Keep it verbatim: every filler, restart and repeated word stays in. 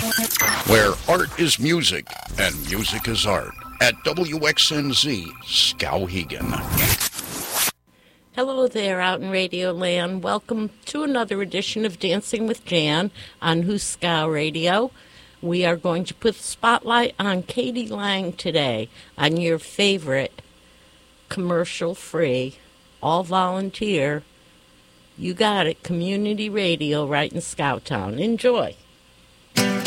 Where art is music and music is art. At W X N Z, Skowhegan. Hello there out in Radio Land. Welcome to another edition of Dancing with Jan on Huskow Radio. We are going to put the spotlight on Katie Lang today on your favorite commercial-free, all-volunteer, you got it, community radio right in Skowtown. Enjoy.